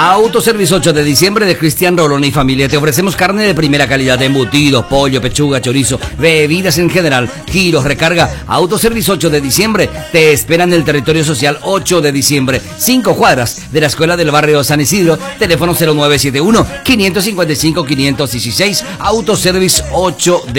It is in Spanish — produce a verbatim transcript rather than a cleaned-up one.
Autoservice ocho de diciembre de Cristian Rolón y familia. Te ofrecemos carne de primera calidad, de embutidos, pollo, pechuga, chorizo, bebidas en general, giros, recarga. Autoservice ocho de diciembre te espera en el territorio social ocho de diciembre, cinco cuadras de la escuela del barrio San Isidro. Teléfono cero nueve siete uno, cinco cinco cinco, cinco uno seis. Autoservice ocho de